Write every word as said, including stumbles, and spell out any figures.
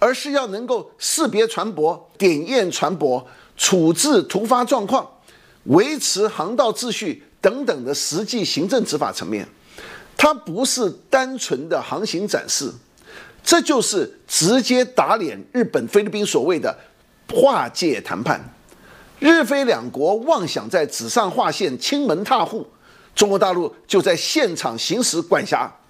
而是要能够识别船舶、点验船舶、处置突发状况、维持航道秩序等等的实际行政执法层面。它不是单纯的航行展示，这就是直接打脸日本、菲律宾所谓的划界谈判。日菲两国妄想在纸上划线、亲门踏户，中国大陆就在现场行使管辖。